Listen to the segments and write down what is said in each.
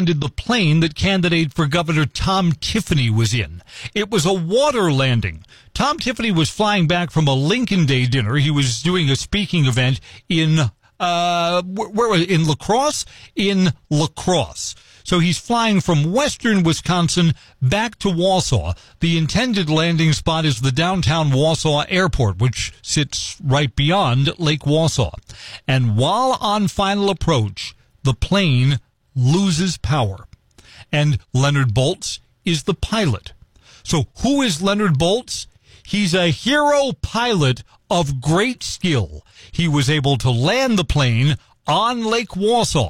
landed the plane that candidate for governor Tom Tiffany was in. It was a water landing. Tom Tiffany was flying back from a Lincoln Day dinner. He was doing a speaking event in where was it? In La Crosse? In La Crosse. So he's flying from western Wisconsin back to Wausau. The intended landing spot is the downtown Wausau Airport, which sits right beyond Lake Wausau. And while on final approach, the plane loses power. And Leonard Boltz is the pilot. So who is Leonard Boltz? He's a hero pilot of great skill. He was able to land the plane on Lake Wausau.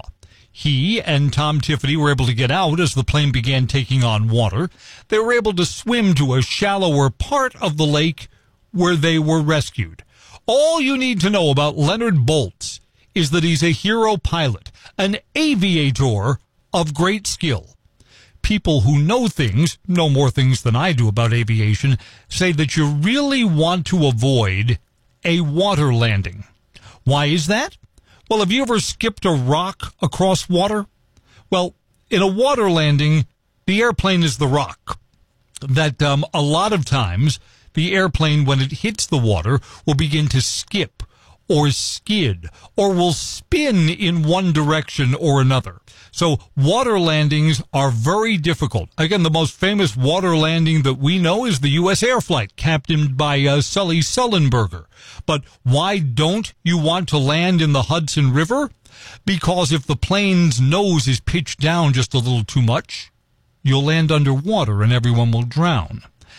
He and Tom Tiffany were able to get out as the plane began taking on water. They were able to swim to a shallower part of the lake where they were rescued. All you need to know about Leonard Boltz is that he's a hero pilot, an aviator of great skill. People who know things, know more things than I do about aviation, say that you really want to avoid a water landing. Why is that? Well, have you ever skipped a rock across water? Well, in a water landing, the airplane is the rock. That a lot of times, the airplane, when it hits the water, will begin to skip or skid or will spin in one direction or another. So water landings are very difficult. Again, the most famous water landing that we know is the U.S. Air Flight, captained by Sully Sullenberger. But why don't you want to land in the Hudson River? Because if the plane's nose is pitched down just a little too much, you'll land underwater and everyone will drown.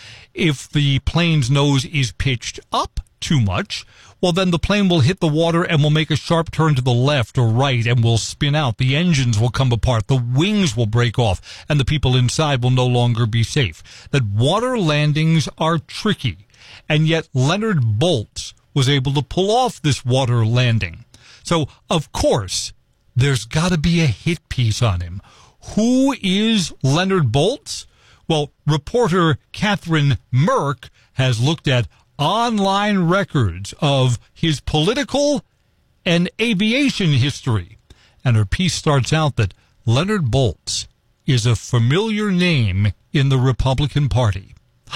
If the plane's nose is pitched up too much, well, then the plane will hit the water and will make a sharp turn to the left or right and will spin out. The engines will come apart. The wings will break off, and the people inside will no longer be safe. That water landings are tricky, and yet Leonard Boltz was able to pull off this water landing. So, of course, there's got to be a hit piece on him. Who is Leonard Boltz? Well, reporter Catherine Merck has looked at online records of his political and aviation history. And her piece starts out that Leonard Boltz is a familiar name in the Republican Party.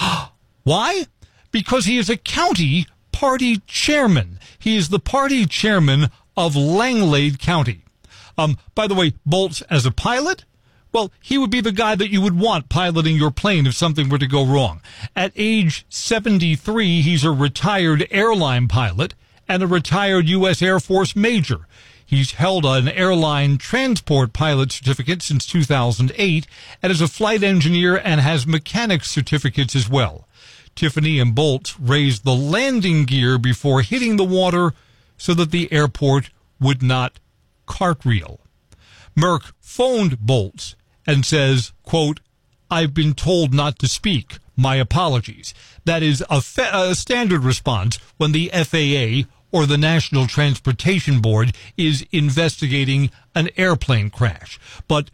Why? Because he is a county party chairman. He is the party chairman of Langlade County. By the way, Boltz as a pilot, well, he would be the guy that you would want piloting your plane if something were to go wrong. At age 73, he's a retired airline pilot and a retired U.S. Air Force major. He's held an airline transport pilot certificate since 2008 and is a flight engineer and has mechanics certificates as well. Tiffany and Boltz raised the landing gear before hitting the water so that the airport would not cartwheel. Merck phoned Boltz and says, quote, "I've been told not to speak. My apologies." That is a standard response when the FAA or the National Transportation Board is investigating an airplane crash. But,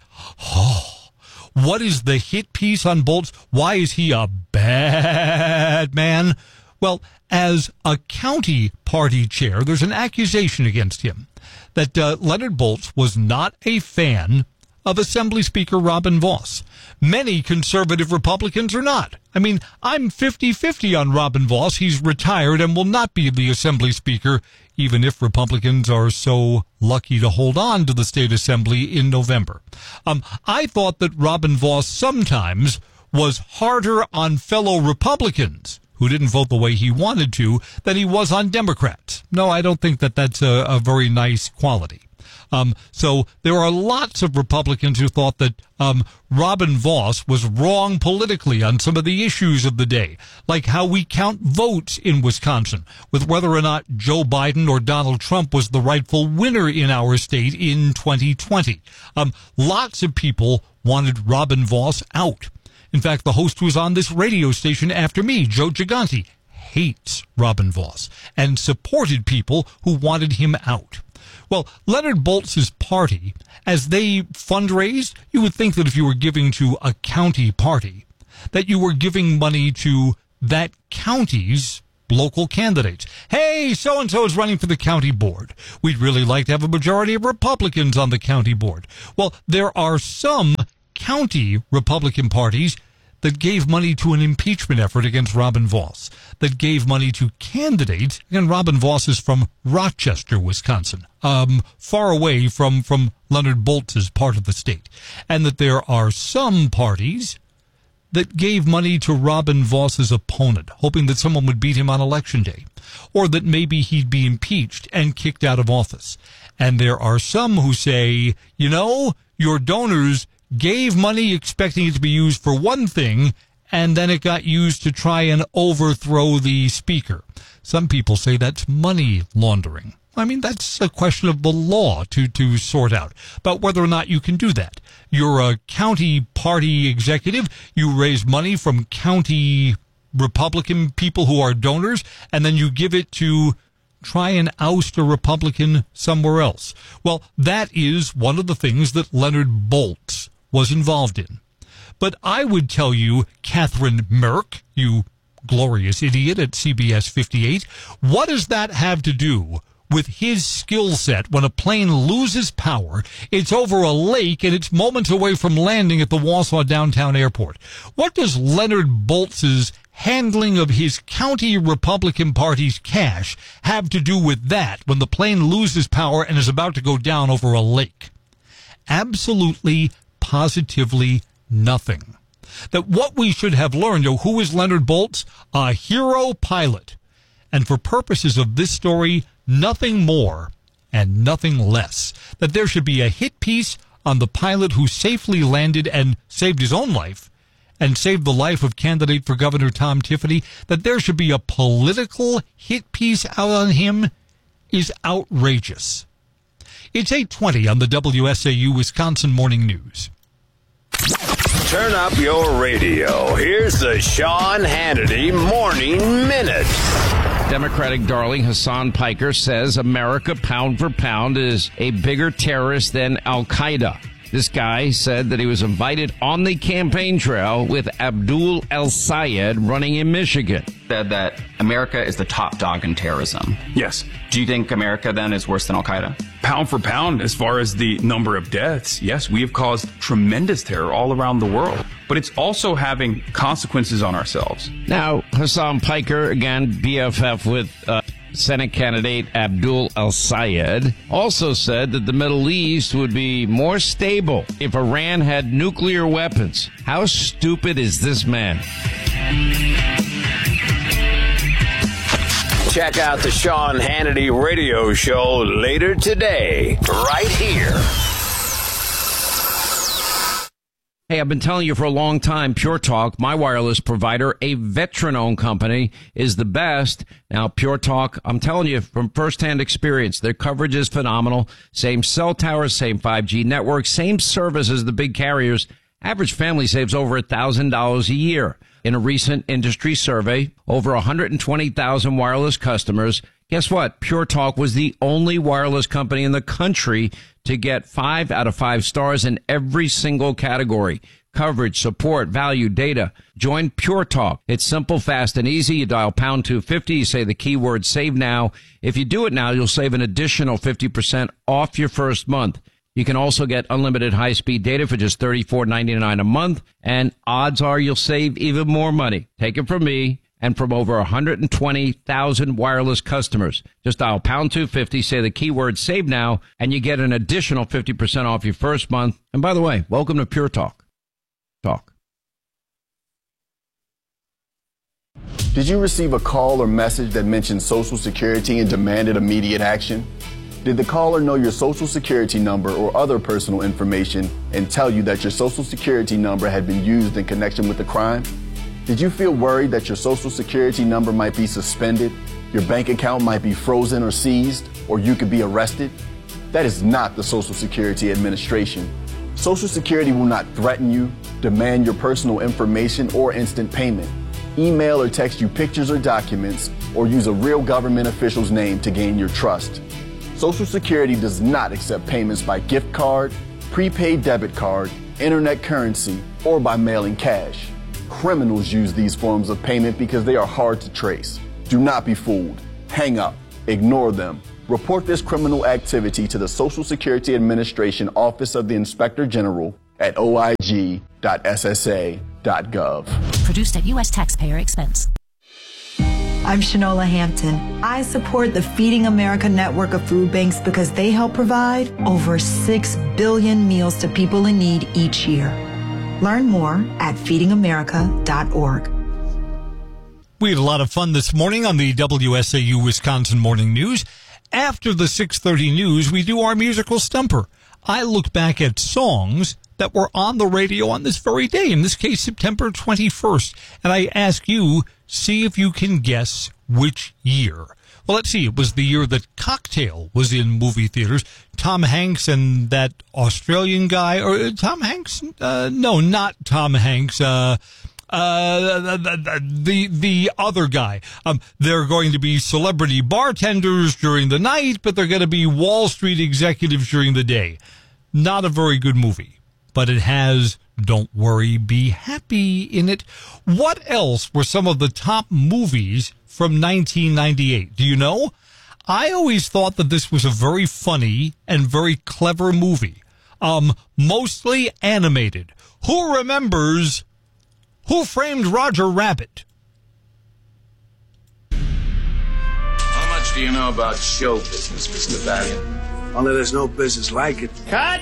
what is the hit piece on Boltz? Why is he a bad man? Well, as a county party chair, there's an accusation against him that Leonard Boltz was not a fan of Assembly Speaker Robin Vos. Many conservative Republicans are not. I mean, I'm 50-50 on Robin Vos. He's retired and will not be the Assembly Speaker, even if Republicans are so lucky to hold on to the state assembly in November. I thought that Robin Vos sometimes was harder on fellow Republicans who didn't vote the way he wanted to than he was on Democrats. No, I don't think that that's a very nice quality. So there are lots of Republicans who thought that Robin Vos was wrong politically on some of the issues of the day, like how we count votes in Wisconsin, with whether or not Joe Biden or Donald Trump was the rightful winner in our state in 2020. Lots of people wanted Robin Vos out. In fact, the host who was on this radio station after me, Joe Gigante, hates Robin Vos and supported people who wanted him out. Well, Leonard Boltz's party, as they fundraised, you would think that if you were giving to a county party, that you were giving money to that county's local candidates. Hey, so-and-so is running for the county board. We'd really like to have a majority of Republicans on the county board. Well, there are some county Republican parties that gave money to an impeachment effort against Robin Vos, that gave money to candidates. And Robin Vos is from Rochester, Wisconsin, far away from Leonard Boltz's part of the state. And that there are some parties that gave money to Robin Vos's opponent, hoping that someone would beat him on Election Day, or that maybe he'd be impeached and kicked out of office. And there are some who say, you know, your donors gave money expecting it to be used for one thing, and then it got used to try and overthrow the speaker. Some people say that's money laundering. I mean, that's a question of the law to sort out, but whether or not you can do that. You're a county party executive. You raise money from county Republican people who are donors, and then you give it to try and oust a Republican somewhere else. Well, that is one of the things that Leonard Boltz was involved in. But I would tell you, Catherine Merck, you glorious idiot at CBS 58, what does that have to do with his skill set? When a plane loses power, it's over a lake and it's moments away from landing at the Wausau downtown airport. What does Leonard Boltz's handling of his county Republican Party's cash have to do with that when the plane loses power and is about to go down over a lake? Absolutely, positively nothing. That what we should have learned, who is Leonard Boltz? A hero pilot. And for purposes of this story, nothing more and nothing less. That there should be a hit piece on the pilot who safely landed and saved his own life and saved the life of candidate for governor Tom Tiffany. That there should be a political hit piece out on him is outrageous. It's 8:20 on the WSAU Wisconsin Morning News. Turn up your radio. Here's the Sean Hannity Morning Minute. Democratic darling Hassan Piker says America, pound for pound, is a bigger terrorist than Al-Qaeda. This guy said that he was invited on the campaign trail with Abdul El-Sayed running in Michigan. Said that America is the top dog in terrorism. Yes. Do you think America then is worse than Al-Qaeda? Pound for pound, as far as the number of deaths, yes, we have caused tremendous terror all around the world. But it's also having consequences on ourselves. Now, Hassan Piker, again, BFF with Senate candidate Abdul El-Sayed, also said that the Middle East would be more stable if Iran had nuclear weapons. How stupid is this man? Check out the Sean Hannity radio show later today, right here. Hey, I've been telling you for a long time, Pure Talk, my wireless provider, a veteran-owned company, is the best. Now, Pure Talk, I'm telling you from firsthand experience, their coverage is phenomenal. Same cell towers, same 5G network, same service as the big carriers. Average family saves over $1,000 a year. In a recent industry survey, over 120,000 wireless customers. Guess what? Pure Talk was the only wireless company in the country to get 5 out of 5 stars in every single category. Coverage, support, value, data. Join Pure Talk. It's simple, fast, and easy. You dial pound 250. You say the keyword save now. If you do it now, you'll save an additional 50% off your first month. You can also get unlimited high-speed data for just $34.99 a month, and odds are you'll save even more money. Take it from me and from over 120,000 wireless customers. Just dial pound 250, say the keyword save now, and you get an additional 50% off your first month. And by the way, welcome to Pure Talk. Did you receive a call or message that mentioned Social Security and demanded immediate action? Did the caller know your Social Security number or other personal information and tell you that your Social Security number had been used in connection with the crime? Did you feel worried that your Social Security number might be suspended, your bank account might be frozen or seized, or you could be arrested? That is not the Social Security Administration. Social Security will not threaten you, demand your personal information, or instant payment, email or text you pictures or documents, or use a real government official's name to gain your trust. Social Security does not accept payments by gift card, prepaid debit card, internet currency, or by mailing cash. Criminals use these forms of payment because they are hard to trace. Do not be fooled. Hang up. Ignore them. Report this criminal activity to the Social Security Administration Office of the Inspector General at oig.ssa.gov. Produced at U.S. taxpayer expense. I'm Shanola Hampton. I support the Feeding America network of food banks because they help provide over 6 billion meals to people in need each year. Learn more at feedingamerica.org. We had a lot of fun this morning on the WSAU Wisconsin Morning News. After the 6:30 news, we do our musical stumper. I look back at songs that were on the radio on this very day, in this case, September 21st, and I ask you, see if you can guess which year. Well, let's see. It was the year that Cocktail was in movie theaters. Tom Hanks and that Australian guy, or Tom Hanks? No, not Tom Hanks. The other guy. They're going to be celebrity bartenders during the night, but they're going to be Wall Street executives during the day. Not a very good movie. But it has Don't Worry, Be Happy in it. What else were some of the top movies from 1998? Do you know? I always thought that this was a very funny and very clever movie. Mostly animated. Who remembers Who Framed Roger Rabbit? How much do you know about show business, Mr. Valiant? Only there's no business like it. Cut!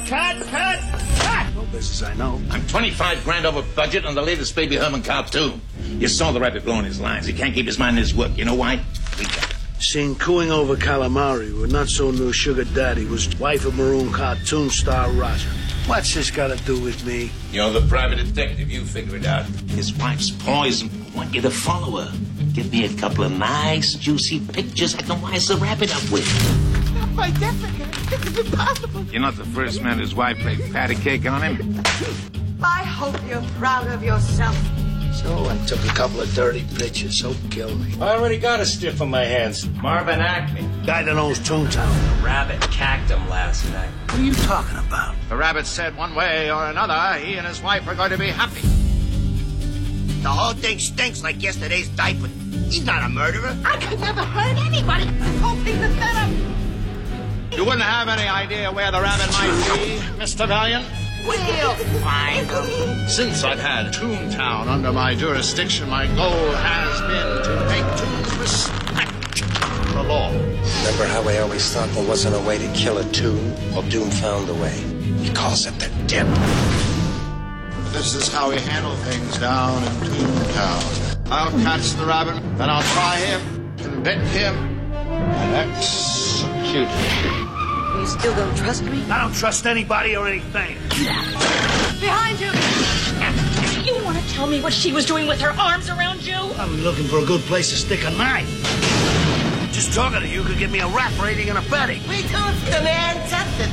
No business I know. I'm 25 grand over budget on the latest Baby Herman cartoon. You saw the rabbit blowing his lines. He can't keep his mind in his work. You know why? We got it. Seen cooing over calamari with not-so-new sugar daddy was wife of maroon cartoon star Roger. What's this got to do with me? You're the private detective. You figure it out. His wife's poison. I want you to follow her. Give me a couple of nice, juicy pictures I can wise the rabbit up with. My Jessica, this is impossible. You're not the first man whose wife played patty cake on him. I hope you're proud of yourself. So I took a couple of dirty pictures, so kill me. I already got a stiff on my hands. Marvin Acme. Guy that owns Toontown. Rabbit cacked him last night. What are you talking about? The rabbit said one way or another, he and his wife are going to be happy. The whole thing stinks like yesterday's diaper. He's not a murderer. I could never hurt anybody. This whole thing's a setup. You wouldn't have any idea where the rabbit might be, Mr. Valiant? We'll find him. Since I've had Toontown under my jurisdiction, my goal has been to make Toons respect the law. Remember how we always thought there wasn't a way to kill a Toon? Well, Doom found a way. He calls it the dip. This is how we handle things down in Toontown. I'll catch the rabbit, then I'll try him, convict him, and execute him. You still don't trust me? I don't trust anybody or anything. Behind you! You want to tell me what she was doing with her arms around you? I'm looking for a good place to stick a knife. Just talking to you could give me a rap rating and a betting. We don't command tested.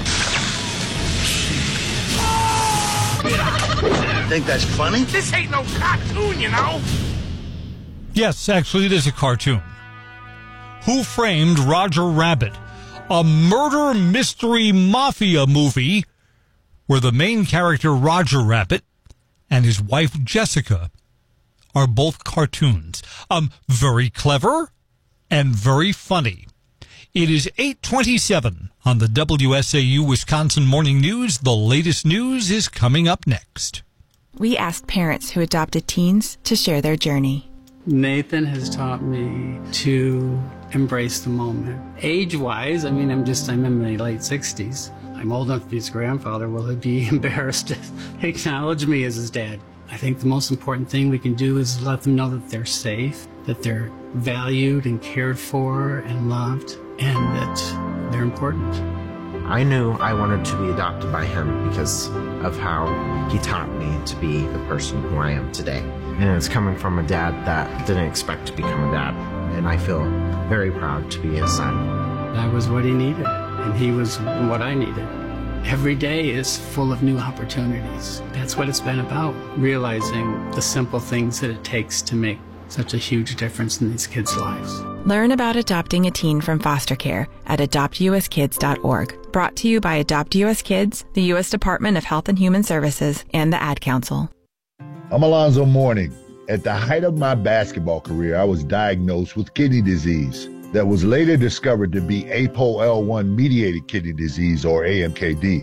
Think that's funny? This ain't no cartoon, you know. Yes, actually, it is a cartoon. Who Framed Roger Rabbit? A murder mystery mafia movie where the main character, Roger Rabbit, and his wife, Jessica, are both cartoons. Very clever and very funny. It is 8:27 on the WSAU Wisconsin Morning News. The latest news is coming up next. We asked parents who adopted teens to share their journey. Nathan has taught me to embrace the moment. Age-wise, I'm in my late 60s. I'm old enough to be his grandfather. Will he be embarrassed to acknowledge me as his dad? I think the most important thing we can do is let them know that they're safe, that they're valued and cared for and loved, and that they're important. I knew I wanted to be adopted by him because of how he taught me to be the person who I am today. And it's coming from a dad that didn't expect to become a dad. And I feel very proud to be his son. I was what he needed, and he was what I needed. Every day is full of new opportunities. That's what it's been about, realizing the simple things that it takes to make such a huge difference in these kids' lives. Learn about adopting a teen from foster care at adoptuskids.org. Brought to you by Adopt US Kids, the U.S. Department of Health and Human Services, and the Ad Council. I'm Alonzo Mourning. At the height of my basketball career, I was diagnosed with kidney disease that was later discovered to be APOL1-mediated kidney disease, or AMKD.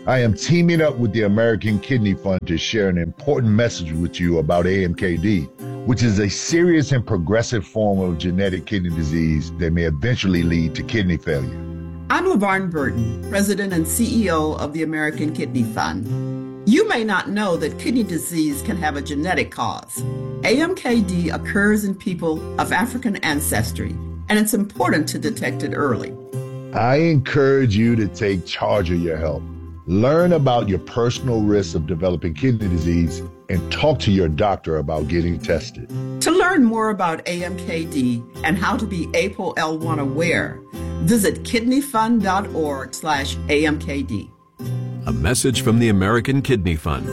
I am teaming up with the American Kidney Fund to share an important message with you about AMKD, which is a serious and progressive form of genetic kidney disease that may eventually lead to kidney failure. I'm LaVarn Burton, President and CEO of the American Kidney Fund. You may not know that kidney disease can have a genetic cause. AMKD occurs in people of African ancestry, and it's important to detect it early. I encourage you to take charge of your health. Learn about your personal risks of developing kidney disease and talk to your doctor about getting tested. To learn more about AMKD and how to be APOL1 aware, visit kidneyfund.org/AMKD. A message from the American Kidney Fund.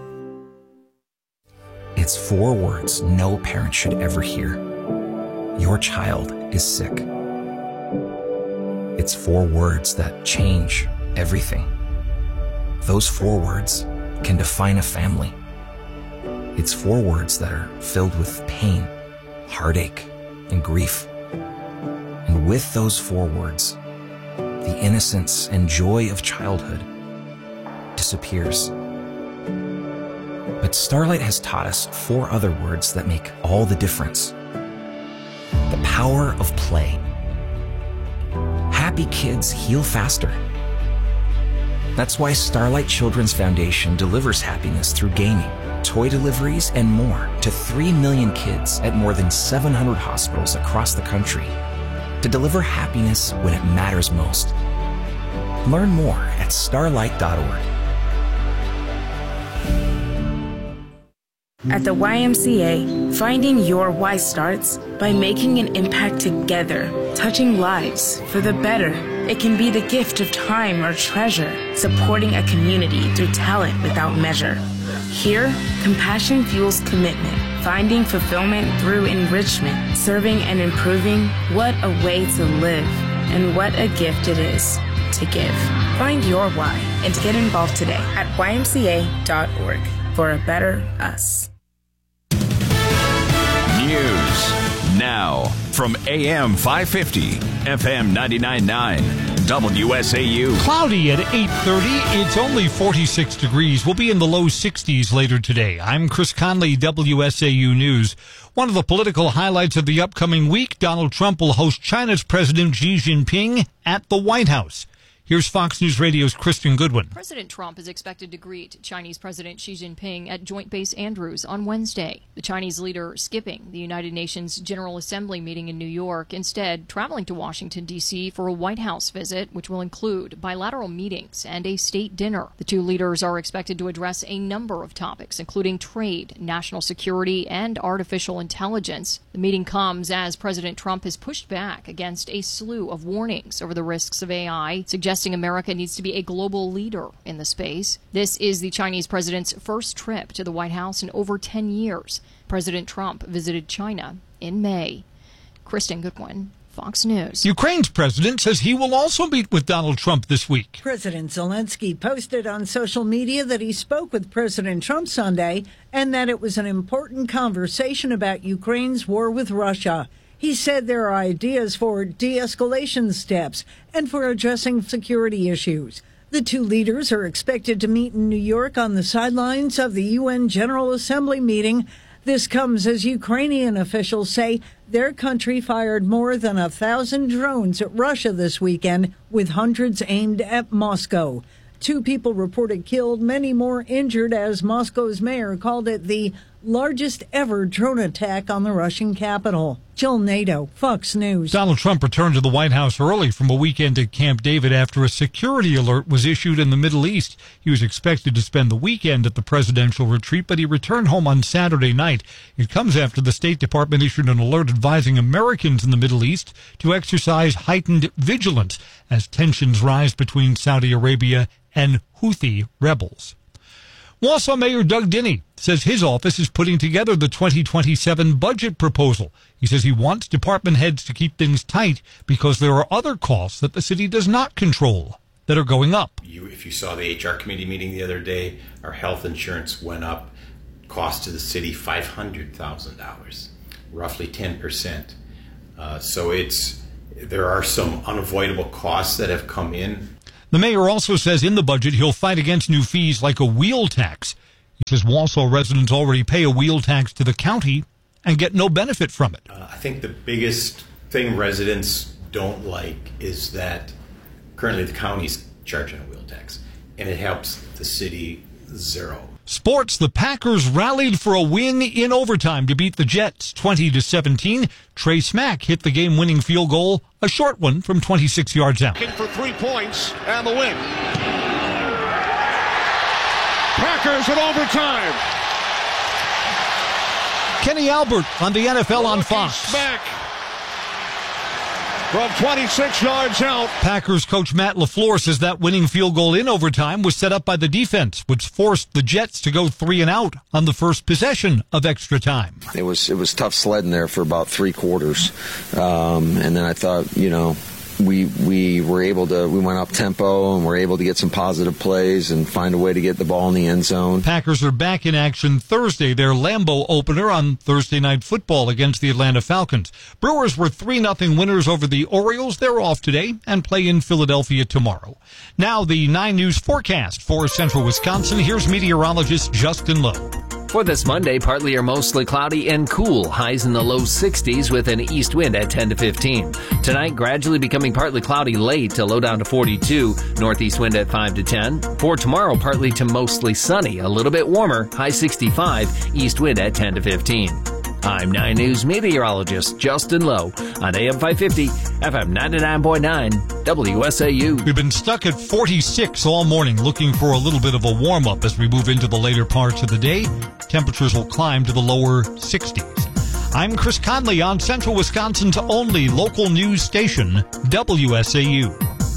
It's 4 words no parent should ever hear. Your child is sick. It's 4 words that change everything. Those 4 words can define a family. It's 4 words that are filled with pain, heartache, and grief. And with those 4 words, the innocence and joy of childhood disappears. But Starlight has taught us 4 other words that make all the difference. The power of play. Happy kids heal faster. That's why Starlight Children's Foundation delivers happiness through gaming, toy deliveries, and more to 3 million kids at more than 700 hospitals across the country to deliver happiness when it matters most. Learn more at starlight.org. At the YMCA, finding your why starts by making an impact together, touching lives for the better. It can be the gift of time or treasure, supporting a community through talent without measure. Here, compassion fuels commitment, finding fulfillment through enrichment, serving and improving. What a way to live, and what a gift it is to give. Find your why and get involved today at ymca.org for a better us. News now from AM 550, FM 99.9, WSAU. Cloudy at 8:30. It's only 46 degrees. We'll be in the low 60s later today. I'm Chris Conley, WSAU News. One of the political highlights of the upcoming week, Donald Trump will host China's President Xi Jinping at the White House. Here's Fox News Radio's Kristen Goodwin. President Trump is expected to greet Chinese President Xi Jinping at Joint Base Andrews on Wednesday. The Chinese leader skipping the United Nations General Assembly meeting in New York, instead traveling to Washington, D.C. for a White House visit, which will include bilateral meetings and a state dinner. The two leaders are expected to address a number of topics, including trade, national security, and artificial intelligence. The meeting comes as President Trump has pushed back against a slew of warnings over the risks of AI, suggesting America needs to be a global leader in the space. This is the Chinese president's first trip to the White House in over 10 years. President Trump visited China in May. Kristen Goodwin, Fox News. Ukraine's president says he will also meet with Donald Trump this week. President Zelensky posted on social media that he spoke with President Trump Sunday and that it was an important conversation about Ukraine's war with Russia. He said there are ideas for de-escalation steps and for addressing security issues. The two leaders are expected to meet in New York on the sidelines of the UN General Assembly meeting. This comes as Ukrainian officials say their country fired more than 1,000 drones at Russia this weekend, with hundreds aimed at Moscow. 2 people reported killed, many more injured, as Moscow's mayor called it the largest ever drone attack on the Russian capital. Jill Nato, Fox News. Donald Trump returned to the White House early from a weekend at Camp David after a security alert was issued in the Middle East. He was expected to spend the weekend at the presidential retreat, but he returned home on Saturday night. It comes after the State Department issued an alert advising Americans in the Middle East to exercise heightened vigilance as tensions rise between Saudi Arabia and Houthi rebels. Wausau Mayor Doug Dinney says his office is putting together the 2027 budget proposal. He says he wants department heads to keep things tight because there are other costs that the city does not control that are going up. If you saw the HR committee meeting the other day, our health insurance went up, cost to the city $500,000, roughly 10%. So there are some unavoidable costs that have come in. The mayor also says in the budget he'll fight against new fees like a wheel tax. He says Walsall residents already pay a wheel tax to the county and get no benefit from it. I think the biggest thing residents don't like is that currently the county's charging a wheel tax, and it helps the city zero. Sports, the Packers rallied for a win in overtime to beat the Jets 20-17. Trey Smack hit the game-winning field goal, a short one from 26 yards out. For 3 points and the win. Packers in overtime. Kenny Albert on the NFL on Fox. Smack from 26 yards out. Packers coach Matt LaFleur says that winning field goal in overtime was set up by the defense, which forced the Jets to go 3 and out on the first possession of extra time. It was tough sledding there for about 3 quarters. And then I thought, we went up tempo and were able to get some positive plays and find a way to get the ball in the end zone. Packers are back in action Thursday, their Lambeau opener on Thursday Night Football against the Atlanta Falcons. Brewers were 3-0 winners over the Orioles. They're off today and play in Philadelphia tomorrow. Now the 9 News forecast for central Wisconsin. Here's meteorologist Justin Lowe. For this Monday, partly or mostly cloudy and cool. Highs in the low 60s with an east wind at 10 to 15. Tonight, gradually becoming partly cloudy late, a low down to 42. Northeast wind at 5 to 10. For tomorrow, partly to mostly sunny, a little bit warmer. High 65. East wind at 10 to 15. I'm 9 News meteorologist Justin Lowe on AM 550, FM 99.9, WSAU. We've been stuck at 46 all morning, looking for a little bit of a warm-up as we move into the later parts of the day. Temperatures will climb to the lower 60s. I'm Chris Conley on Central Wisconsin's only local news station, WSAU.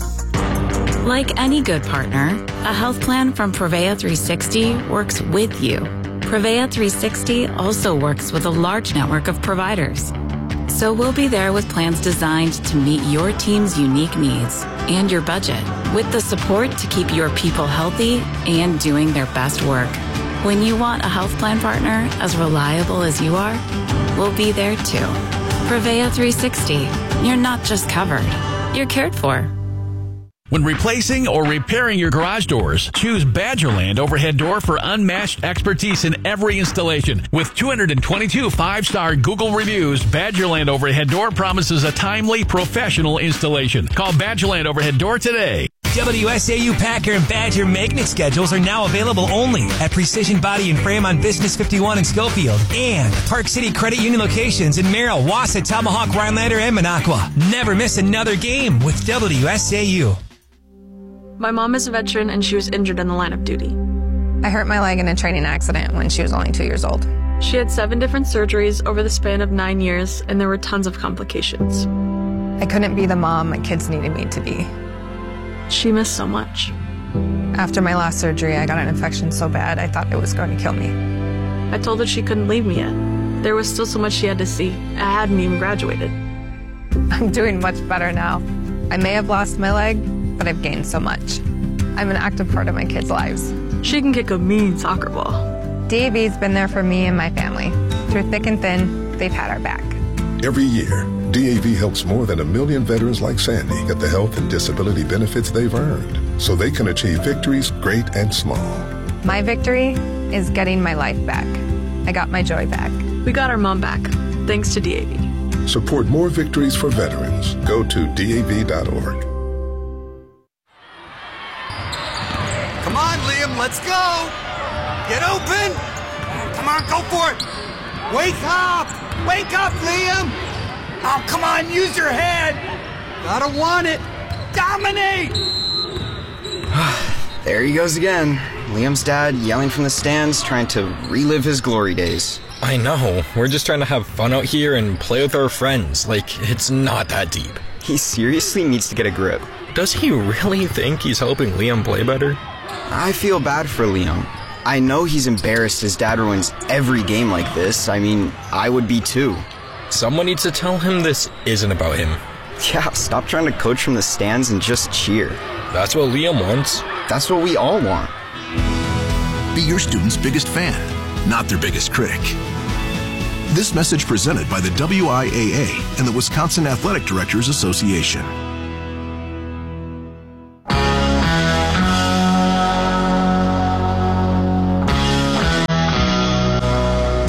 Like any good partner, a health plan from Prevea 360 works with you. Prevea 360 also works with a large network of providers. So we'll be there with plans designed to meet your team's unique needs and your budget, with the support to keep your people healthy and doing their best work. When you want a health plan partner as reliable as you are, we'll be there too. Prevea 360, you're not just covered, you're cared for. When replacing or repairing your garage doors, choose Badgerland Overhead Door for unmatched expertise in every installation. With 222 5-star Google reviews, Badgerland Overhead Door promises a timely, professional installation. Call Badgerland Overhead Door today. WSAU Packer and Badger magnet schedules are now available only at Precision Body and Frame on Business 51 in Schofield and Park City Credit Union locations in Merrill, Wausau, Tomahawk, Rhinelander, and Minocqua. Never miss another game with WSAU. My mom is a veteran and she was injured in the line of duty. I hurt my leg in a training accident when she was only 2 years old. She had 7 different surgeries over the span of 9 years, and there were tons of complications. I couldn't be the mom my kids needed me to be. She missed so much. After my last surgery, I got an infection so bad I thought it was going to kill me. I told her she couldn't leave me yet. There was still so much she had to see. I hadn't even graduated. I'm doing much better now. I may have lost my leg, but I've gained so much. I'm an active part of my kids' lives. She can kick a mean soccer ball. DAV's been there for me and my family. Through thick and thin, they've had our back. Every year, DAV helps more than 1 million veterans like Sandy get the health and disability benefits they've earned so they can achieve victories great and small. My victory is getting my life back. I got my joy back. We got our mom back, thanks to DAV. Support more victories for veterans. Go to DAV.org. Come on, Liam, let's go! Get open! Come on, go for it! Wake up! Wake up, Liam! Oh, come on, use your head! Gotta want it! Dominate! There he goes again. Liam's dad yelling from the stands, trying to relive his glory days. I know. We're just trying to have fun out here and play with our friends. Like, it's not that deep. He seriously needs to get a grip. Does he really think he's helping Liam play better? I feel bad for Liam. I know he's embarrassed his dad ruins every game like this. I mean, I would be too. Someone needs to tell him this isn't about him. Yeah, stop trying to coach from the stands and just cheer. That's what Liam wants. That's what we all want. Be your student's biggest fan, not their biggest critic. This message presented by the WIAA and the Wisconsin Athletic Directors Association.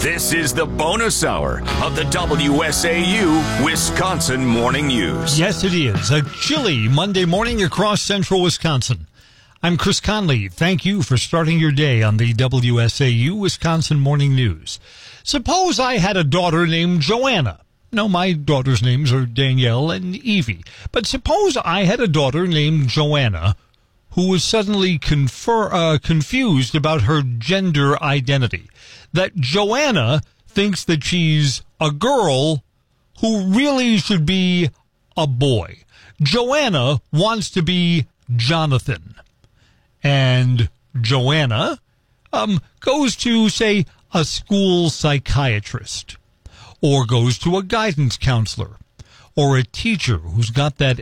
This is the bonus hour of the WSAU Wisconsin Morning News. Yes, it is. A chilly Monday morning across central Wisconsin. I'm Chris Conley. Thank you for starting your day on the WSAU Wisconsin Morning News. Suppose I had a daughter named Joanna. No, my daughters' names are Danielle and Evie. But suppose I had a daughter named Joanna who was suddenly confused about her gender identity. That Joanna thinks that she's a girl who really should be a boy. Joanna wants to be Jonathan. And Joanna goes to, say, a school psychiatrist, or goes to a guidance counselor, or a teacher who's got that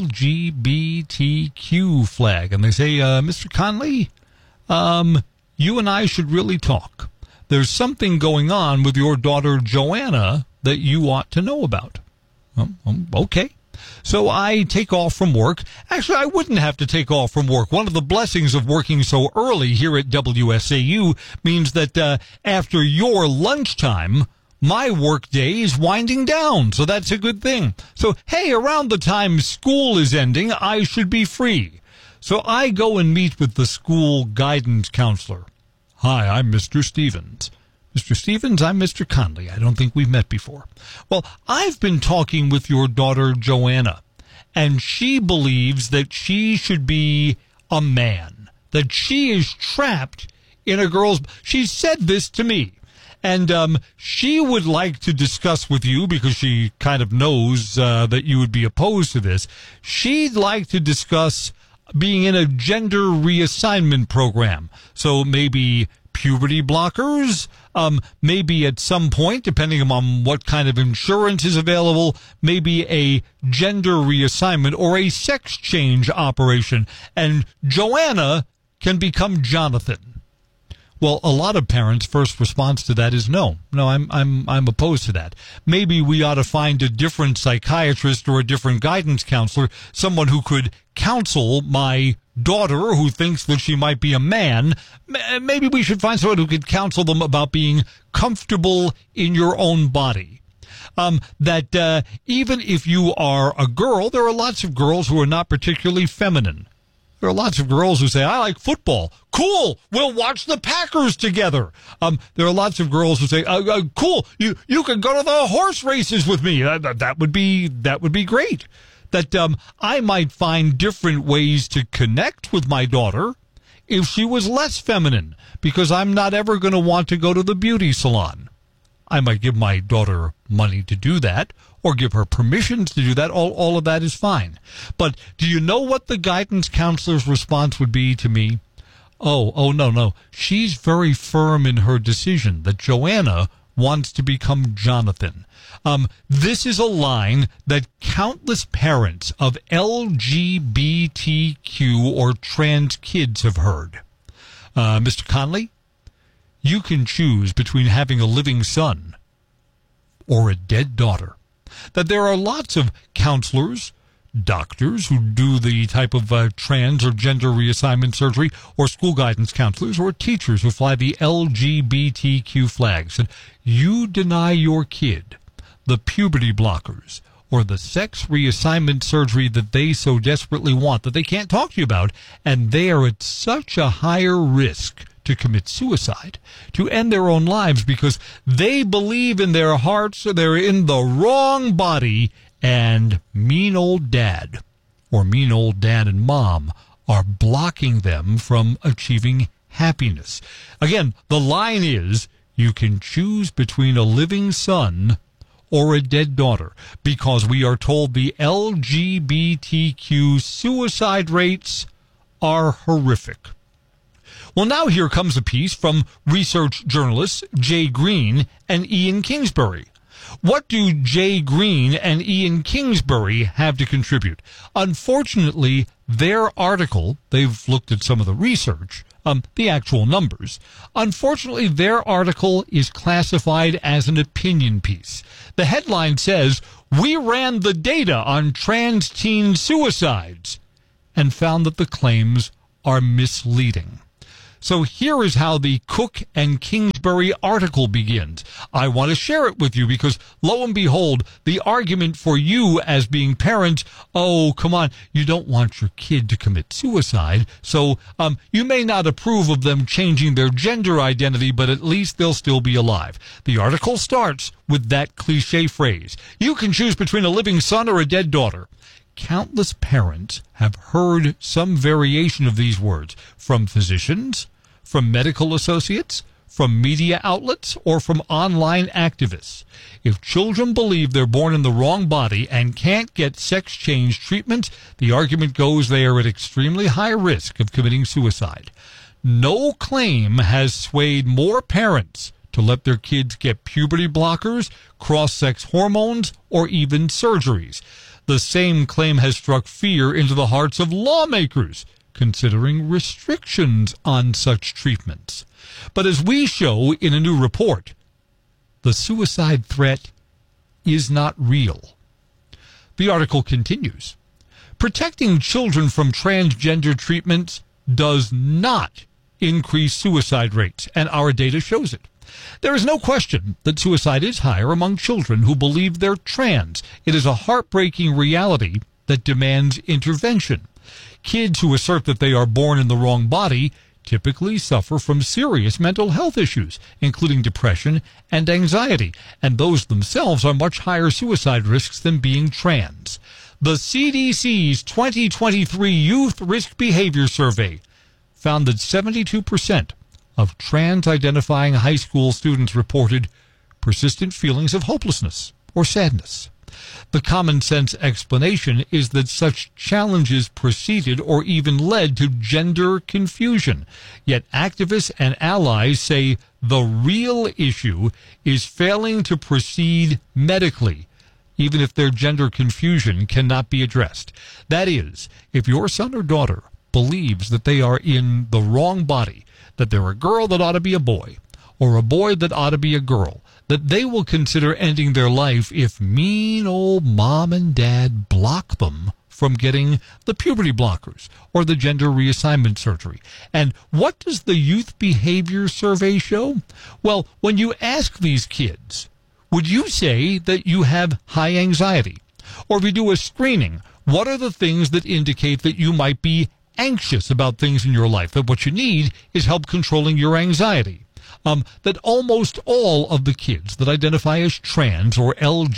LGBTQ flag, and they say, Mr. Conley, you and I should really talk. There's something going on with your daughter Joanna that you ought to know about. Okay. So I take off from work. Actually, I wouldn't have to take off from work. One of the blessings of working so early here at WSAU means that after your lunchtime, my work day is winding down, so that's a good thing. So, hey, around the time school is ending, I should be free. So I go and meet with the school guidance counselor. Hi, I'm Mr. Stevens. Mr. Stevens, I'm Mr. Conley. I don't think we've met before. Well, I've been talking with your daughter, Joanna, and she believes that she should be a man, that she is trapped in a girl's... She said this to me. And she would like to discuss with you, because she kind of knows that you would be opposed to this. She'd like to discuss being in a gender reassignment program. So maybe puberty blockers, maybe at some point, depending on what kind of insurance is available, maybe a gender reassignment or a sex change operation. And Joanna can become Jonathan. Well, a lot of parents' first response to that is no. No, I'm opposed to that. Maybe we ought to find a different psychiatrist or a different guidance counselor, someone who could counsel my daughter who thinks that she might be a man. Maybe we should find someone who could counsel them about being comfortable in your own body. That even if you are a girl, there are lots of girls who are not particularly feminine. There are lots of girls who say, I like football. Cool. We'll watch the Packers together. There are lots of girls who say, cool. You can go to the horse races with me. That would be great. That I might find different ways to connect with my daughter if she was less feminine, because I'm not ever going to want to go to the beauty salon. I might give my daughter money to do that, or give her permissions to do that. All of that is fine. But do you know what the guidance counselor's response would be to me? Oh, no. She's very firm in her decision that Joanna wants to become Jonathan. This is a line that countless parents of LGBTQ or trans kids have heard. Mr. Conley, you can choose between having a living son or a dead daughter. That there are lots of counselors, doctors who do the type of trans or gender reassignment surgery, or school guidance counselors, or teachers who fly the LGBTQ flags. And you deny your kid the puberty blockers or the sex reassignment surgery that they so desperately want, that they can't talk to you about, and they are at such a higher risk to commit suicide, to end their own lives, because they believe in their hearts they're in the wrong body, and mean old dad or mean old dad and mom are blocking them from achieving happiness. Again, the line is, you can choose between a living son or a dead daughter, because we are told the LGBTQ suicide rates are horrific. Well, now here comes a piece from research journalists Jay Green and Ian Kingsbury. What do Jay Green and Ian Kingsbury have to contribute? Unfortunately, their article, they've looked at some of the research, the actual numbers. Unfortunately, their article is classified as an opinion piece. The headline says, "We ran the data on trans teen suicides and found that the claims are misleading." So here is how the Cook and Kingsbury article begins. I want to share it with you because, lo and behold, the argument for you as being parents, oh, come on, you don't want your kid to commit suicide, so you may not approve of them changing their gender identity, but at least they'll still be alive. The article starts with that cliche phrase, you can choose between a living son or a dead daughter. Countless parents have heard some variation of these words from physicians, from medical associates, from media outlets, or from online activists. If children believe they're born in the wrong body and can't get sex change treatment, the argument goes they are at extremely high risk of committing suicide. No claim has swayed more parents to let their kids get puberty blockers, cross-sex hormones, or even surgeries. The same claim has struck fear into the hearts of lawmakers, considering restrictions on such treatments. But as we show in a new report, the suicide threat is not real. The article continues. Protecting children from transgender treatments does not increase suicide rates, and our data shows it. There is no question that suicide is higher among children who believe they're trans. It is a heartbreaking reality that demands intervention. Kids who assert that they are born in the wrong body typically suffer from serious mental health issues, including depression and anxiety, and those themselves are much higher suicide risks than being trans. The CDC's 2023 Youth Risk Behavior Survey found that 72% of trans-identifying high school students reported persistent feelings of hopelessness or sadness. The common-sense explanation is that such challenges preceded or even led to gender confusion. Yet activists and allies say the real issue is failing to proceed medically, even if their gender confusion cannot be addressed. That is, if your son or daughter believes that they are in the wrong body, that they're a girl that ought to be a boy, or a boy that ought to be a girl, that they will consider ending their life if mean old mom and dad block them from getting the puberty blockers or the gender reassignment surgery. And what does the Youth Behavior Survey show? Well, when you ask these kids, would you say that you have high anxiety? Or if you do a screening, what are the things that indicate that you might be anxious about things in your life, that what you need is help controlling your anxiety? That almost all of the kids that identify as trans or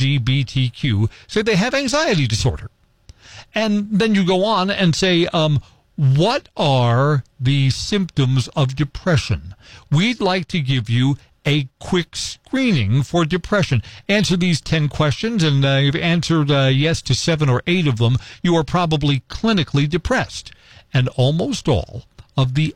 LGBTQ say they have anxiety disorder. And then you go on and say, what are the symptoms of depression? We'd like to give you a quick screening for depression. Answer these 10 questions, and you've answered yes to 7 or 8 of them. You are probably clinically depressed. And almost all of the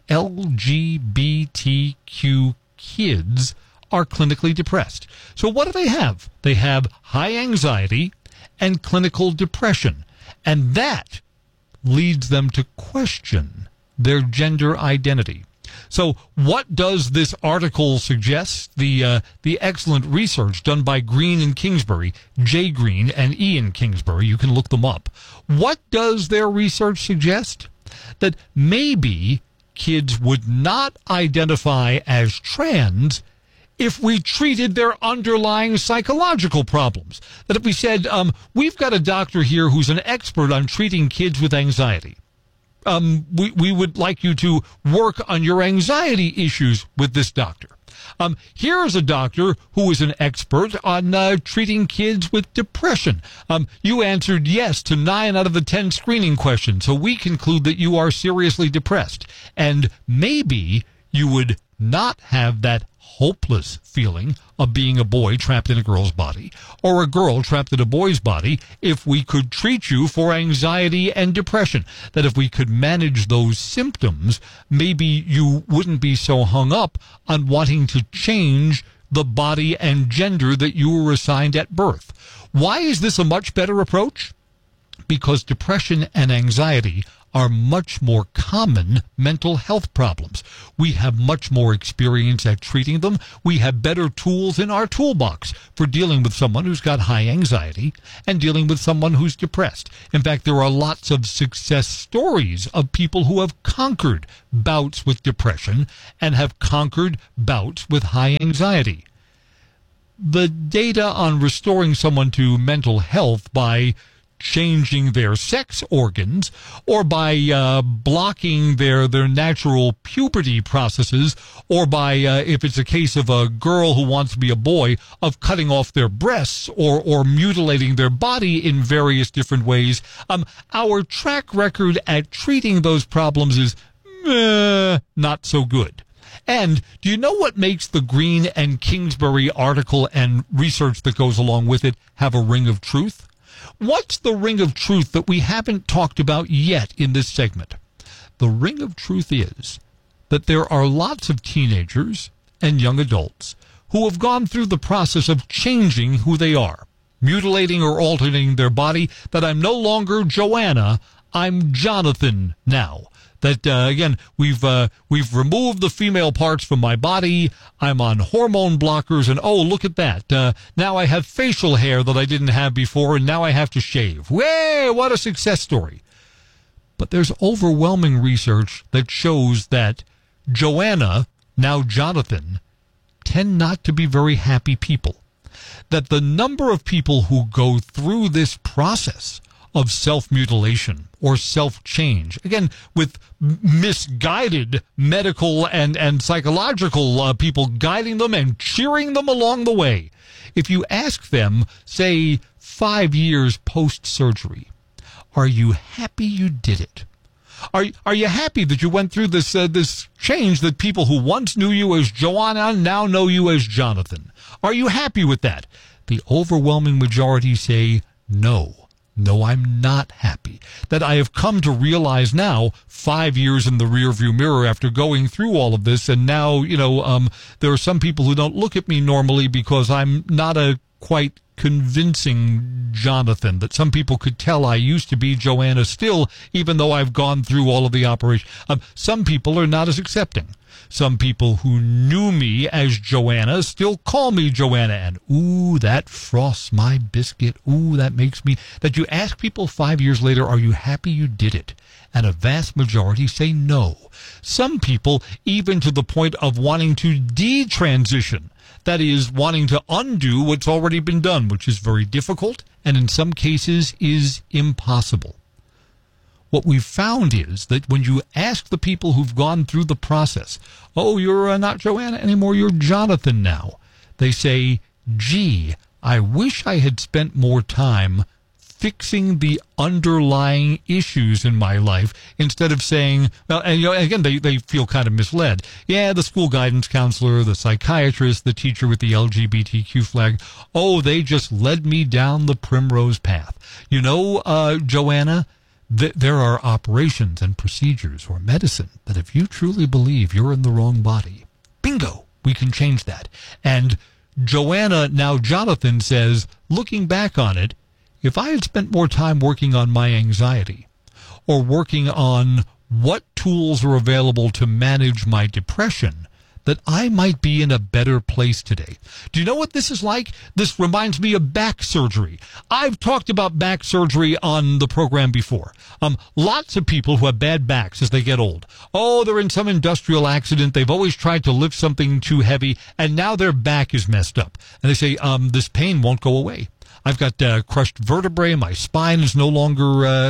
LGBTQ kids are clinically depressed. So what do they have? They have high anxiety and clinical depression. And that leads them to question their gender identity. So what does this article suggest? The excellent research done by Green and Kingsbury, Jay Green and Ian Kingsbury, you can look them up. What does their research suggest? That maybe kids would not identify as trans if we treated their underlying psychological problems. That if we said, we've got a doctor here who's an expert on treating kids with anxiety. We would like you to work on your anxiety issues with this doctor. Here is a doctor who is an expert on treating kids with depression. You answered yes to 9 out of the 10 screening questions, so we conclude that you are seriously depressed. And maybe you would not have that hopeless feeling of being a boy trapped in a girl's body or a girl trapped in a boy's body if we could treat you for anxiety and depression. That if we could manage those symptoms, maybe you wouldn't be so hung up on wanting to change the body and gender that you were assigned at birth. Why is this a much better approach? Because depression and anxiety are much more common mental health problems. We have much more experience at treating them. We have better tools in our toolbox for dealing with someone who's got high anxiety and dealing with someone who's depressed. In fact, there are lots of success stories of people who have conquered bouts with depression and have conquered bouts with high anxiety. The data on restoring someone to mental health by changing their sex organs or by blocking their natural puberty processes, or by, if it's a case of a girl who wants to be a boy, of cutting off their breasts or mutilating their body in various different ways. Our track record at treating those problems is not so good. And do you know what makes the Green and Kingsbury article and research that goes along with it have a ring of truth? What's the ring of truth that we haven't talked about yet in this segment? The ring of truth is that there are lots of teenagers and young adults who have gone through the process of changing who they are, mutilating or altering their body, that I'm no longer Joanna, I'm Jonathan now. That, again, we've removed the female parts from my body. I'm on hormone blockers, and oh, look at that. Now I have facial hair that I didn't have before, and now I have to shave. Way, what a success story. But there's overwhelming research that shows that Joanna, now Jonathan, tend not to be very happy people. That the number of people who go through this process of self-mutilation or self-change, again, with misguided medical and psychological people guiding them and cheering them along the way. If you ask them, say, 5 years post-surgery, are you happy you did it? Are you happy that you went through this change, that people who once knew you as Joanna now know you as Jonathan? Are you happy with that? The overwhelming majority say no. No, I'm not happy. That I have come to realize now, 5 years in the rearview mirror after going through all of this, and now, there are some people who don't look at me normally because I'm not a quite convincing Jonathan, that some people could tell I used to be Joanna still, even though I've gone through all of the operation. Some people are not as accepting. Some people who knew me as Joanna still call me Joanna, and ooh, that frosts my biscuit. Ooh, that makes me... That you ask people 5 years later, are you happy you did it? And a vast majority say no. Some people even to the point of wanting to detransition. That is, wanting to undo what's already been done, which is very difficult and in some cases is impossible. What we've found is that when you ask the people who've gone through the process, oh, you're not Joanna anymore, you're Jonathan now, they say, gee, I wish I had spent more time fixing the underlying issues in my life instead of saying, well, and again, they feel kind of misled. Yeah, the school guidance counselor, the psychiatrist, the teacher with the LGBTQ flag, oh, they just led me down the primrose path. Joanna, there are operations and procedures or medicine that if you truly believe you're in the wrong body, bingo, we can change that. And Joanna, now Jonathan, says, looking back on it, if I had spent more time working on my anxiety or working on what tools are available to manage my depression, that I might be in a better place today. Do you know what this is like? This reminds me of back surgery. I've talked about back surgery on the program before. Lots of people who have bad backs as they get old. Oh, they're in some industrial accident. They've always tried to lift something too heavy, and now their back is messed up. And they say, this pain won't go away. I've got crushed vertebrae. My spine is no longer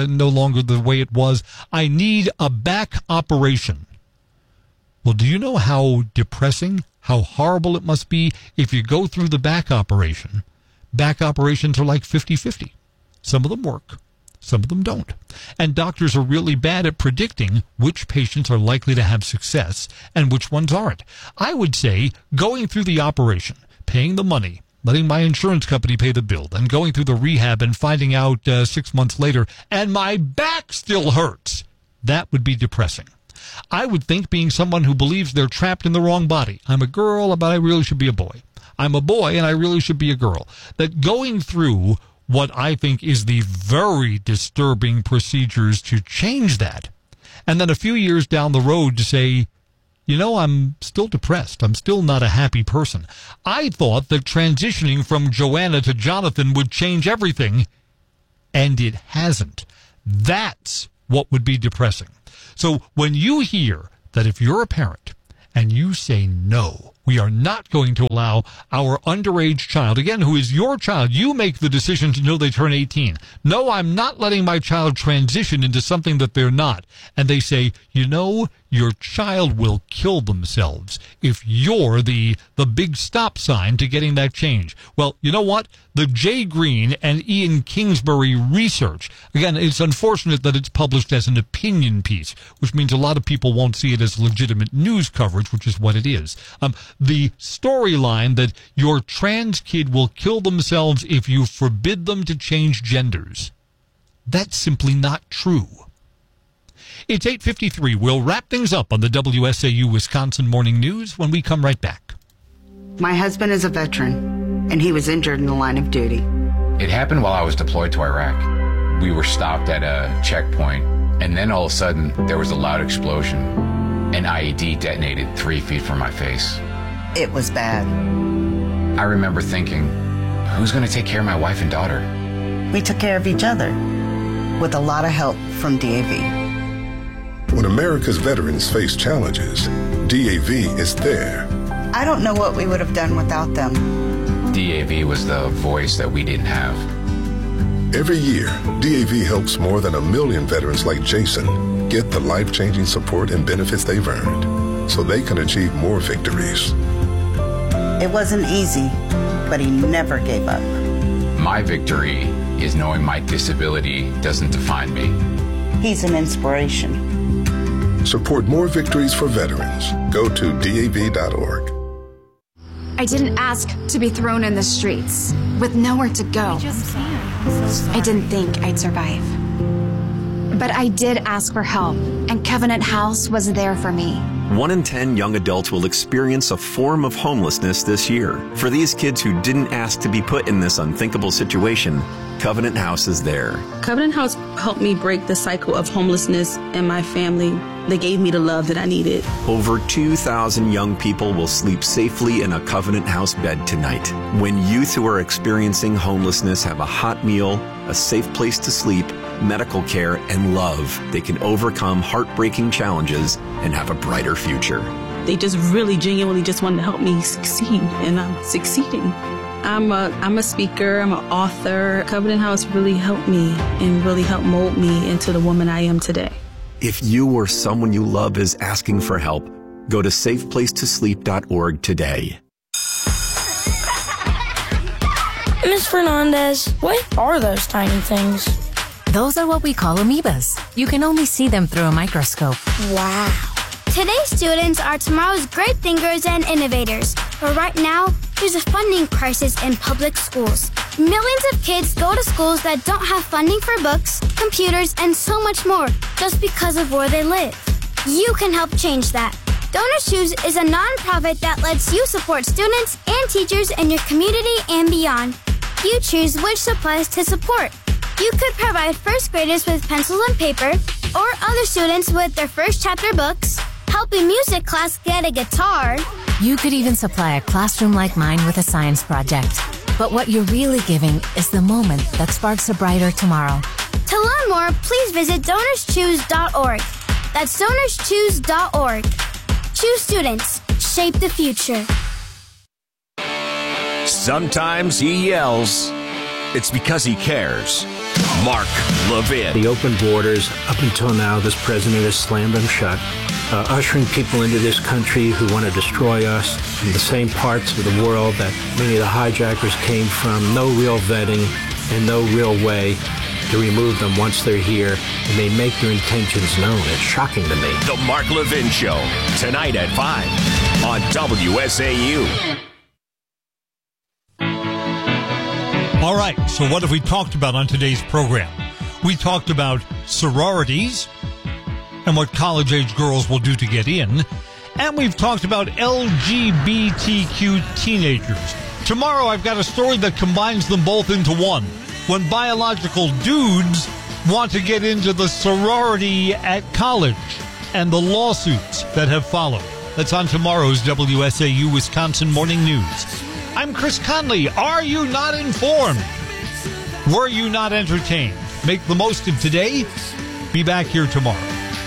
the way it was. I need a back operation. Well, do you know how depressing, how horrible it must be if you go through the back operation? Back operations are like 50-50. Some of them work, some of them don't. And doctors are really bad at predicting which patients are likely to have success and which ones aren't. I would say going through the operation, paying the money, letting my insurance company pay the bill, then going through the rehab and finding out 6 months later, and my back still hurts, that would be depressing. I would think, being someone who believes they're trapped in the wrong body, I'm a girl, but I really should be a boy. I'm a boy, and I really should be a girl. That going through what I think is the very disturbing procedures to change that. And then a few years down the road to say, you know, I'm still depressed. I'm still not a happy person. I thought that transitioning from Joanna to Jonathan would change everything, and it hasn't. That's what would be depressing. So when you hear that if you're a parent and you say, no, we are not going to allow our underage child, again, who is your child, you make the decision until they turn 18. No, I'm not letting my child transition into something that they're not. And they say, you know, your child will kill themselves if you're the big stop sign to getting that change. Well, you know what? The Jay Green and Ian Kingsbury research, again, it's unfortunate that it's published as an opinion piece, which means a lot of people won't see it as legitimate news coverage, which is what it is. The storyline that your trans kid will kill themselves if you forbid them to change genders. That's simply not true. It's 8:53. We'll wrap things up on the WSAU Wisconsin Morning News when we come right back. My husband is a veteran, and he was injured in the line of duty. It happened while I was deployed to Iraq. We were stopped at a checkpoint, and then all of a sudden, there was a loud explosion. An IED detonated 3 feet from my face. It was bad. I remember thinking, who's going to take care of my wife and daughter? We took care of each other, with a lot of help from DAV. When America's veterans face challenges, DAV is there. I don't know what we would have done without them. DAV was the voice that we didn't have. Every year, DAV helps more than 1 million veterans like Jason get the life-changing support and benefits they've earned so they can achieve more victories. It wasn't easy, but he never gave up. My victory is knowing my disability doesn't define me. He's an inspiration. Support more victories for veterans. Go to DAV.org. I didn't ask to be thrown in the streets with nowhere to go. I didn't think I'd survive. But I did ask for help, and Covenant House was there for me. 1 in 10 young adults will experience a form of homelessness this year. For these kids who didn't ask to be put in this unthinkable situation, Covenant House is there. Covenant House helped me break the cycle of homelessness in my family. They gave me the love that I needed. Over 2,000 young people will sleep safely in a Covenant House bed tonight. When youth who are experiencing homelessness have a hot meal, a safe place to sleep, medical care, and love, they can overcome heartbreaking challenges and have a brighter future. They just really genuinely just wanted to help me succeed, and I'm succeeding. I'm a speaker, I'm an author. Covenant House really helped me and really helped mold me into the woman I am today. If you or someone you love is asking for help, go to safeplacetosleep.org today. Ms. Fernandez, what are those tiny things? Those are what we call amoebas. You can only see them through a microscope. Wow. Today's students are tomorrow's great thinkers and innovators. But right now, there's a funding crisis in public schools. Millions of kids go to schools that don't have funding for books, computers, and so much more just because of where they live. You can help change that. Donors Choose is a nonprofit that lets you support students and teachers in your community and beyond. You choose which supplies to support. You could provide first graders with pencils and paper, or other students with their first chapter books, help a music class get a guitar. You could even supply a classroom like mine with a science project. But what you're really giving is the moment that sparks a brighter tomorrow. To learn more, please visit DonorsChoose.org. That's DonorsChoose.org. Choose students. Shape the future. Sometimes he yells. It's because he cares. Mark Levin. The open borders, up until now, this president has slammed them shut, ushering people into this country who want to destroy us in the same parts of the world that many of the hijackers came from. No real vetting and no real way to remove them once they're here, and they make their intentions known. It's shocking to me. The Mark Levin Show, tonight at 5 on WSAU. All right, so what have we talked about on today's program? We talked about sororities and what college-age girls will do to get in, and we've talked about LGBTQ teenagers. Tomorrow I've got a story that combines them both into one. when biological dudes want to get into the sorority at college, and the lawsuits that have followed. That's on tomorrow's WSAU Wisconsin Morning News. I'm Chris Conley. Are you not informed? Were you not entertained? Make the most of today. Be back here tomorrow.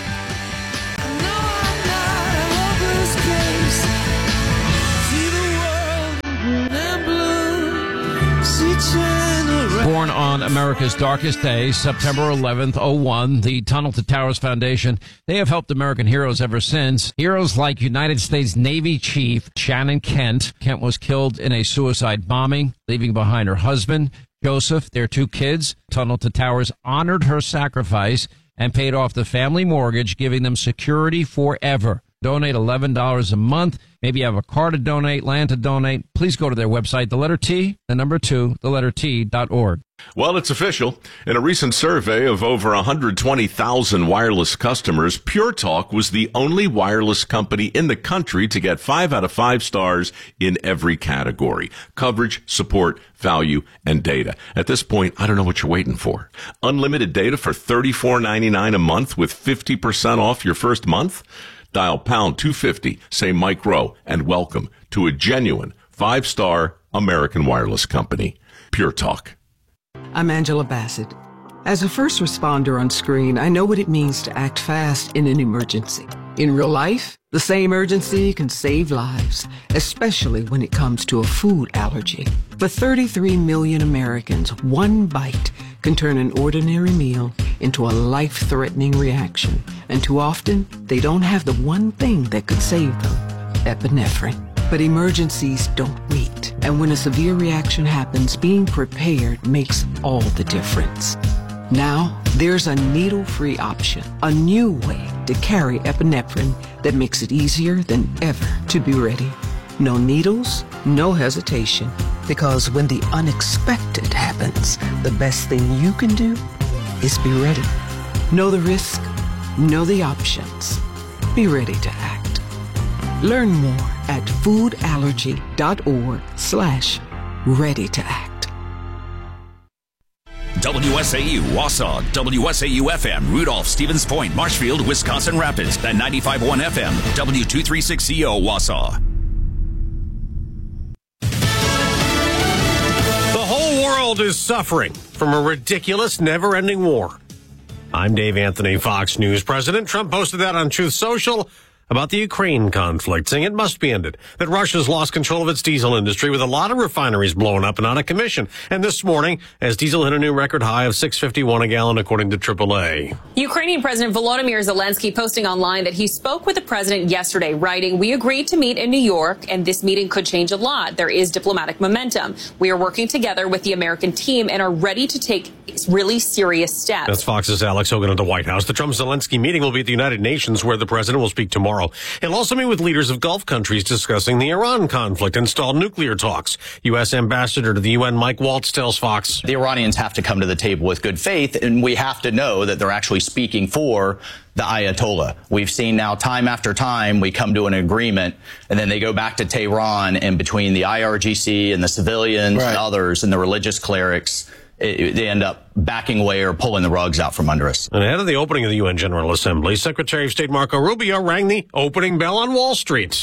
Born on America's darkest day, September 11th, 01, the Tunnel to Towers Foundation, they have helped American heroes ever since. Heroes like United States Navy Chief Shannon Kent. Kent was killed in a suicide bombing, leaving behind her husband, Joseph, their 2 kids. Tunnel to Towers honored her sacrifice and paid off the family mortgage, giving them security forever. Donate $11 a month. Maybe you have a car to donate, land to donate. Please go to their website, the letter T, the number 2, the letter T.org. Well, it's official. In a recent survey of over 120,000 wireless customers, Pure Talk was the only wireless company in the country to get 5 out of 5 stars in every category: coverage, support, value, and data. At this point, I don't know what you're waiting for. Unlimited data for $34.99 a month with 50% off your first month? Dial pound 250, say Mike Rowe, and welcome to a genuine 5-star American wireless company. Pure Talk. I'm Angela Bassett. As a first responder on screen, I know what it means to act fast in an emergency. In real life, the same urgency can save lives, especially when it comes to a food allergy. For 33 million Americans, one bite can turn an ordinary meal into a life-threatening reaction. And too often, they don't have the one thing that could save them: epinephrine. But emergencies don't wait. And when a severe reaction happens, being prepared makes all the difference. Now, there's a needle-free option, a new way to carry epinephrine that makes it easier than ever to be ready. No needles, no hesitation. Because when the unexpected happens, the best thing you can do is be ready. Know the risk, know the options. Be ready to act. Learn more at foodallergy.org/ready to act. WSAU Wausau, WSAU FM, Rudolph, Stevens Point, Marshfield, Wisconsin Rapids, and 95.1 FM, W236CO Wausau. The whole world is suffering from a ridiculous, never-ending war. I'm Dave Anthony, Fox News. President Trump posted that on Truth Social about the Ukraine conflict, saying it must be ended, that Russia's lost control of its diesel industry with a lot of refineries blown up and out of commission. And this morning, as diesel hit a new record high of $6.51 a gallon, according to AAA. Ukrainian President Volodymyr Zelensky posting online that he spoke with the president yesterday, writing, "We agreed to meet in New York, and this meeting could change a lot. There is diplomatic momentum. We are working together with the American team and are ready to take really serious steps." That's Fox's Alex Hogan at the White House. The Trump-Zelensky meeting will be at the United Nations, where the president will speak tomorrow. He'll also meet with leaders of Gulf countries discussing the Iran conflict and stalled nuclear talks. U.S. Ambassador to the UN Mike Waltz tells Fox, "The Iranians have to come to the table with good faith, and we have to know that they're actually speaking for the Ayatollah. We've seen now time after time we come to an agreement, and then they go back to Tehran, and between the IRGC and the civilians and others and the religious clerics, they end up backing away or pulling the rugs out from under us." And ahead of the opening of the UN General Assembly, Secretary of State Marco Rubio rang the opening bell on Wall Street.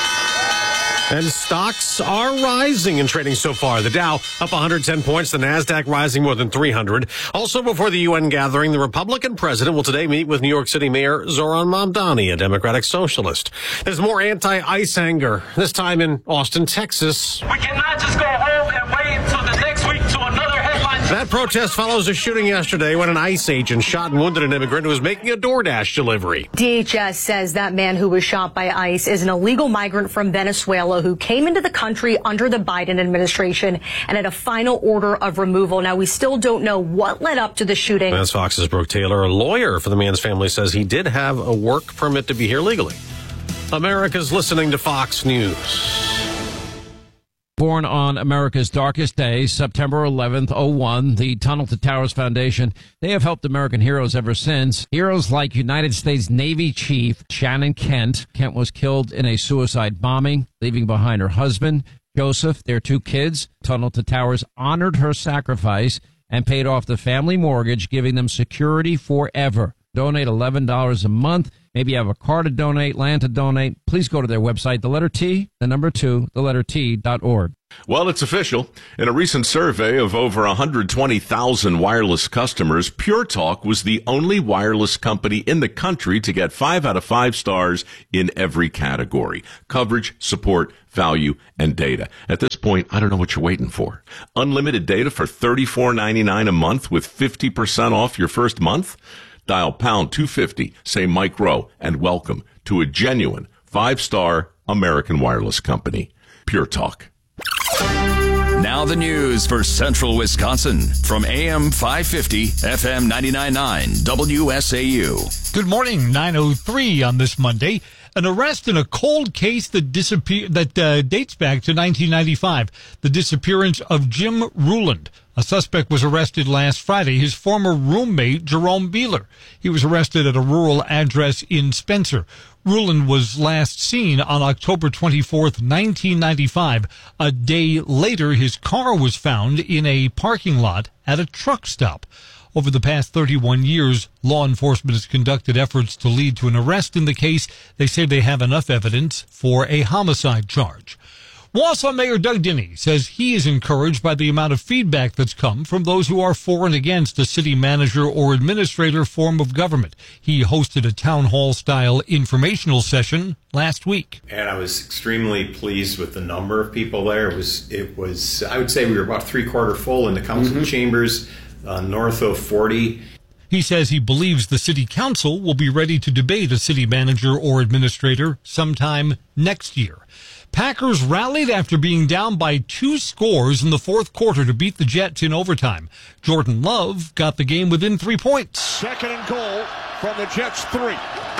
And stocks are rising in trading so far. The Dow up 110 points, the NASDAQ rising more than 300. Also before the UN gathering, the Republican president will today meet with New York City Mayor Zoran Mamdani, a Democratic socialist. There's more anti-ICE anger, this time in Austin, Texas. We cannot just go home and wait until the next week to another headline. That protest follows a shooting yesterday when an ICE agent shot and wounded an immigrant who was making a DoorDash delivery. DHS says that man who was shot by ICE is an illegal migrant from Venezuela who came into the country under the Biden administration and had a final order of removal. Now, we still don't know what led up to the shooting. That's Fox's Brooke Taylor. A lawyer for the man's family says he did have a work permit to be here legally. America's listening to Fox News. Born on America's darkest day, September 11th, 01, the Tunnel to Towers Foundation, they have helped American heroes ever since. Heroes like United States Navy Chief Shannon Kent. Kent was killed in a suicide bombing, leaving behind her husband, Joseph, their 2 kids. Tunnel to Towers honored her sacrifice and paid off the family mortgage, giving them security forever. Donate $11 a month. Maybe you have a car to donate, land to donate. Please go to their website, the letter T, the number 2, the letter T.org. Well, it's official. In a recent survey of over 120,000 wireless customers, Pure Talk was the only wireless company in the country to get 5 out of 5 stars in every category: coverage, support, value, and data. At this point, I don't know what you're waiting for. Unlimited data for $34.99 a month with 50% off your first month? Dial pound 250, say Mike Rowe, and welcome to a genuine 5-star American wireless company. Pure Talk. Now the news for Central Wisconsin from AM 550, FM 99.9, WSAU. Good morning, 9:03 on this Monday. An arrest in a cold case that dates back to 1995, the disappearance of Jim Ruland. A suspect was arrested last Friday, his former roommate, Jerome Beeler. He was arrested at a rural address in Spencer. Ruland was last seen on October 24th, 1995. A day later, his car was found in a parking lot at a truck stop. Over the past 31 years, law enforcement has conducted efforts to lead to an arrest in the case. They say they have enough evidence for a homicide charge. Wausau Mayor Doug Dinny says he is encouraged by the amount of feedback that's come from those who are for and against a city manager or administrator form of government. He hosted a town hall-style informational session last week. And I was extremely pleased with the number of people there. It was I would say we were about 3/4 full in the council chambers, north of 40. He says he believes the city council will be ready to debate a city manager or administrator sometime next year. Packers rallied after being down by 2 scores in the fourth quarter to beat the Jets in overtime. Jordan Love got the game within 3 points. Second and goal from the Jets 3.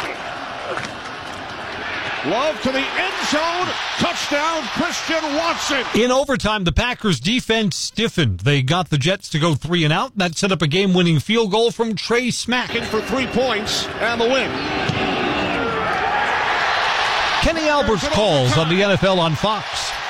Love to the end zone. Touchdown, Christian Watson. In overtime, the Packers defense stiffened. They got the Jets to go 3 and out. That set up a game-winning field goal from Trey Smack. In for 3 points and the win. Kenny Albert's calls on the NFL on Fox.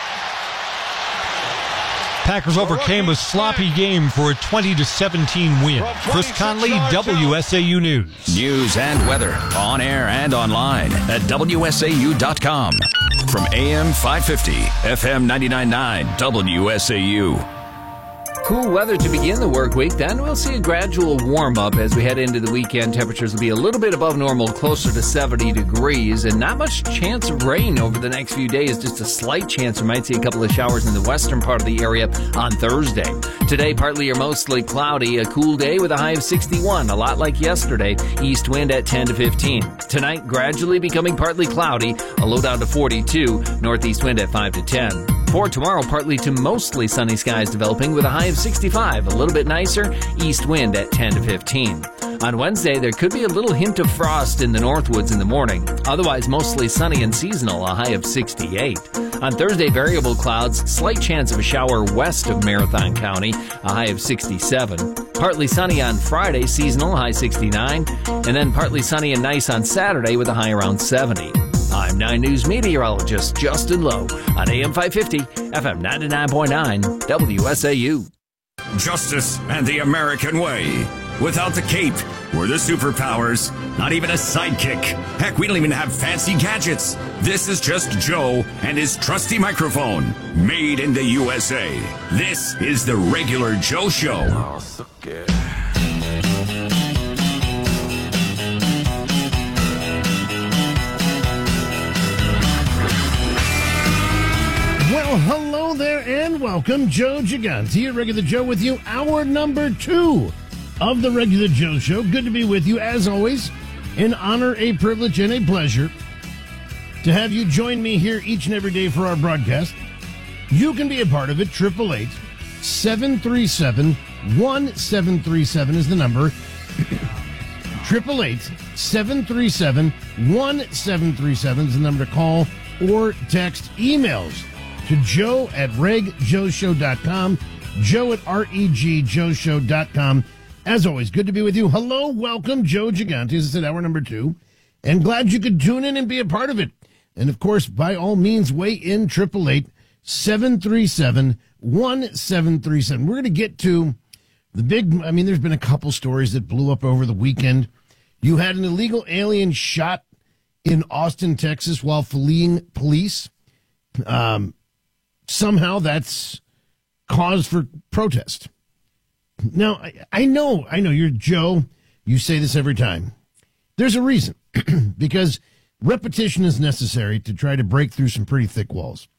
Packers overcame a sloppy game for a 20-17 win. Chris Conley, WSAU News. News and weather on air and online at WSAU.com. From AM 550, FM 99.9, WSAU. Cool weather to begin the work week. Then we'll see a gradual warm-up as we head into the weekend. Temperatures will be a little bit above normal, closer to 70 degrees, and not much chance of rain over the next few days. Just a slight chance. We might see a couple of showers in the western part of the area on Thursday. Today, partly or mostly cloudy. A cool day with a high of 61, a lot like yesterday. East wind at 10 to 15. Tonight, gradually becoming partly cloudy, a low down to 42. Northeast wind at 5 to 10. For tomorrow, partly to mostly sunny skies developing with a high of 65, a little bit nicer, east wind at 10 to 15. On Wednesday, there could be a little hint of frost in the Northwoods in the morning. Otherwise, mostly sunny and seasonal, a high of 68. On Thursday, variable clouds, slight chance of a shower west of Marathon County, a high of 67. Partly sunny on Friday, seasonal, high 69. And then partly sunny and nice on Saturday with a high around 70. I'm 9 News meteorologist Justin Lowe on AM 550, FM 99.9, WSAU. Justice and the American way. Without the cape or the superpowers, not even a sidekick. Heck, we don't even have fancy gadgets. This is just Joe and his trusty microphone, made in the USA. This is the Regular Joe Show. Oh, so good. Well, hello there and welcome. Joe Gigante here, Regular Joe with you. Hour number 2 of the Regular Joe Show. Good to be with you, as always. An honor, a privilege, and a pleasure to have you join me here each and every day for our broadcast. You can be a part of it. 888-737-1737 is the number. 888-737-1737 is the number to call or text. Emails to joe@regjoeshow.com, joe@regjoeshow.com. As always, good to be with you. Hello, welcome, Joe Gigante. As I said, hour number 2. And glad you could tune in and be a part of it. And, of course, by all means, weigh in 888-737-1737. We're going to get to there's been a couple stories that blew up over the weekend. You had an illegal alien shot in Austin, Texas, while fleeing police. Somehow that's cause for protest. Now, I know you're Joe. You say this every time. There's a reason, because repetition is necessary to try to break through some pretty thick walls.